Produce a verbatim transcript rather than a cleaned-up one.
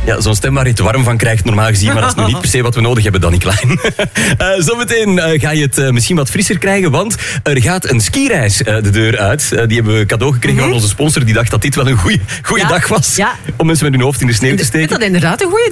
Ja, zo'n stem waar je het warm van krijgt normaal gezien, maar dat is nog niet per se wat we nodig hebben, Danny Klein. uh, zometeen uh, ga je het uh, misschien wat frisser krijgen, want er gaat een skireis uh, de deur uit. Uh, die hebben we cadeau gekregen mm-hmm. van onze sponsor, die dacht dat dit wel een goede ja, dag was ja. om mensen met hun hoofd in de sneeuw te steken. Ik vind dat inderdaad een goeie